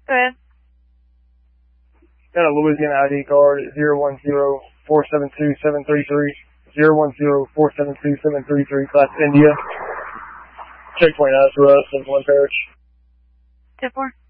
Go ahead. Got a Louisiana ID card at 010-472-733. 010-472-733, Class India. Checkpoint address of One Parish. 10-4.